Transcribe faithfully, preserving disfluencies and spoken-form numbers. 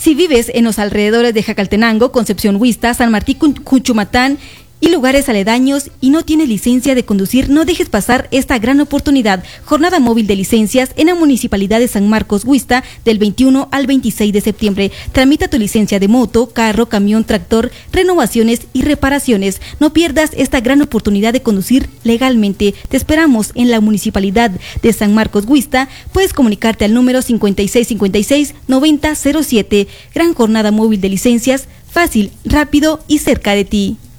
Si vives en los alrededores de Jacaltenango, Concepción Huista, San Martín Cuchumatán y lugares aledaños y no tienes licencia de conducir, no dejes pasar esta gran oportunidad. Jornada móvil de licencias en la Municipalidad de San Marcos Huista del veintiuno al veintiséis de septiembre. Tramita tu licencia de moto, carro, camión, tractor, renovaciones y reparaciones. No pierdas esta gran oportunidad de conducir legalmente. Te esperamos en la Municipalidad de San Marcos Huista. Puedes comunicarte al número cincuenta y seis cincuenta y seis noventa cero siete. Gran jornada móvil de licencias, fácil, rápido y cerca de ti.